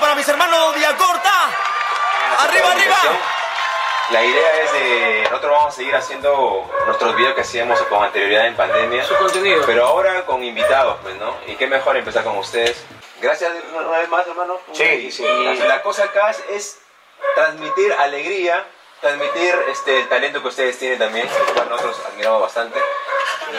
para mis hermanos Villacorta. ¡Arriba, arriba! La idea es de... Nosotros vamos a seguir haciendo nuestros videos que hacíamos con anterioridad en pandemia. Su contenido. Pero ahora con invitados, pues, ¿no? Y qué mejor empezar con ustedes. Gracias una vez más, hermano. Sí, sí. La cosa acá es transmitir alegría, transmitir el talento que ustedes tienen también, el cual nosotros admiramos bastante.